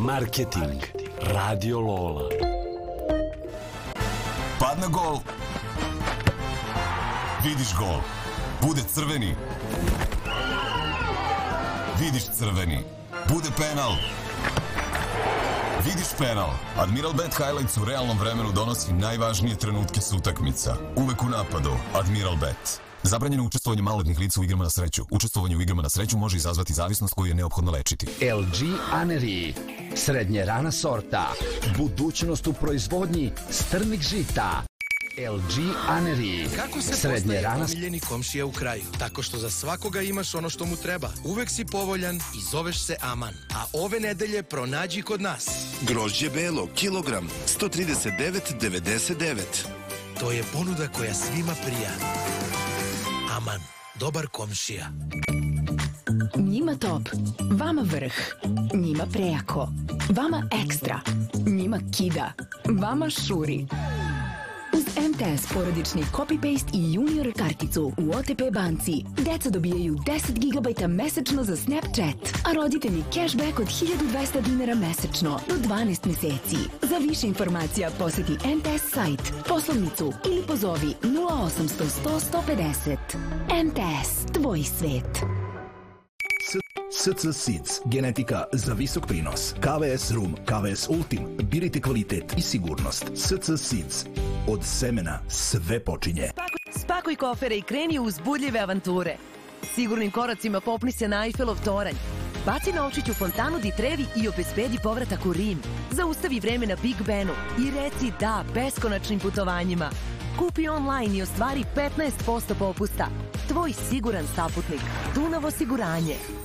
Marketing. Radio Lola. Padne gol. Vidiš gol. Bude crveni. Vidiš crveni. Bude penal. Vidiš penal. Admiral Bet Highlights u realnom vremenu donosi najvažnije trenutke s utakmica. Uvek u napadu. Admiral Bet. Zabranjeno učestvovanje maloletnih lica u igrama na sreću. Učestvovanje u igrama na sreću može izazvati zavisnost koju je neophodno lečiti. LG Aneri. Srednje rana sorta. Budućnost u proizvodnji strnih žita. LG Aneri. Kako se postaje omiljeni komšija u kraju? Tako što za svakoga imaš ono što mu treba. Uvek si povoljan i zoveš se Aman. A ove nedelje pronađi kod nas. Grožđe belo, kilogram, 139,99. To je ponuda koja svima prija. Aman, dobar komšija. Njima top, vama vrh, njima prejako, vama ekstra, njima kida, vama šuri. Uz MTS porodični copy-paste i junior karticu u OTP banci, deca dobijaju 10 GB mesečno za Snapchat, a roditelji cashback od 1200 dinara mesečno do 12 meseci. Za više informacija poseti MTS sajt, poslovnicu ili pozovi 0800 100 150. MTS, tvoj svet. SC Seeds, genetika za visok prinos. KVS Rum, KVS Ultim, birajte kvalitet i sigurnost. SC Seeds, od semena sve počinje. Spakuj kofere i kreni u uzbudljive avanture. Sigurnim koracima popni se na Eiffelov toranj. Baci novčić u fontanu di Trevi i obezbedi povratak u Rim. Zaustavi vreme na Big Benu i reci da beskonačnim putovanjima. Kupi online i ostvari 15% popusta. Tvoj siguran saputnik. Dunav osiguranje.